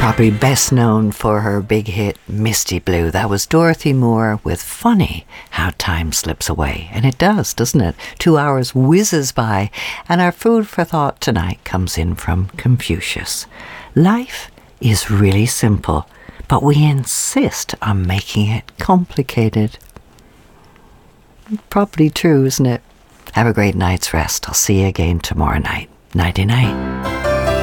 Probably best known for her big hit Misty Blue. That was Dorothy Moore with Funny How Time Slips Away. And it does, doesn't it? 2 hours whizzes by, and our food for thought tonight comes in from Confucius. Life is really simple, but we insist on making it complicated. Probably true, isn't it? Have a great night's rest. I'll see you again tomorrow night. Nighty-night.